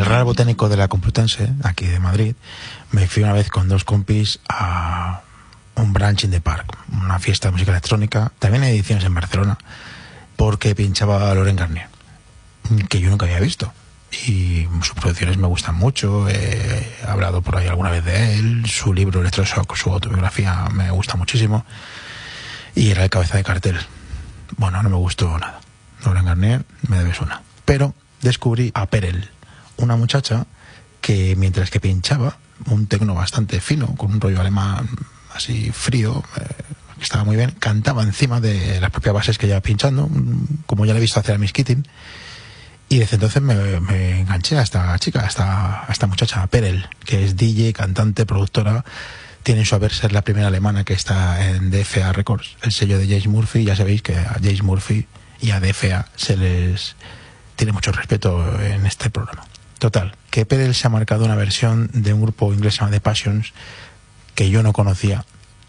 Real Botánico de la Complutense, aquí de Madrid, me fui una vez con 2 compis a un brunch in the park, una fiesta de música electrónica. También hay ediciones en Barcelona, porque pinchaba Laurent Garnier, que yo nunca había visto. Y sus producciones me gustan mucho, he hablado por ahí alguna vez de él, su libro Electroshock, su autobiografía me gusta muchísimo, y era el cabeza de cartel. Bueno, no me gustó nada. Laurent Garnier, me debes una. Pero descubrí a Perel, una muchacha que mientras que pinchaba un tecno bastante fino, con un rollo alemán así frío, que estaba muy bien, cantaba encima de las propias bases que iba pinchando, como ya le he visto hacer a Miss Kittin. Y desde entonces me enganché a esta chica, a esta muchacha, Perel, que es DJ, cantante, productora. Tiene en su haber ser la primera alemana que está en DFA Records, el sello de James Murphy. Ya sabéis que a James Murphy y a DFA se les tiene mucho respeto en este programa. Total, que Perel se ha marcado una versión de un grupo inglés llamado The Passions, que yo no conocía,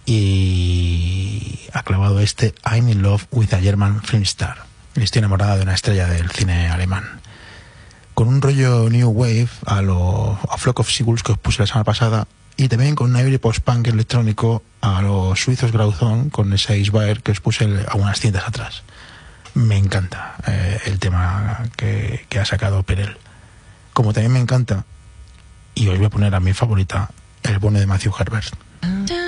y ha clavado este I'm in love with a German film star. Estoy enamorada de una estrella del cine alemán, con un rollo new wave a Flock of Seagulls que os puse la semana pasada, y también con un aire post-punk electrónico a los suizos Grauzón, con ese Eisbaer que os puse algunas cintas atrás. Me encanta el tema que ha sacado Perel. Como también me encanta, y os voy a poner a mi favorita, el bono de Matthew Herbert.